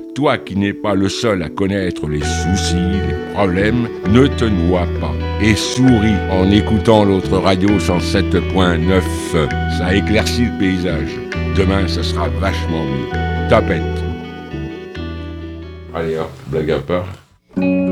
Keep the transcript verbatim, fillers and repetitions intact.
Toi qui n'es pas le seul à connaître les soucis, les problèmes, ne te noie pas. Et souris en écoutant l'autre radio cent sept point neuf. Ça éclaircit le paysage. Demain, ça sera vachement mieux. Tapette. Allez hop, blague à part.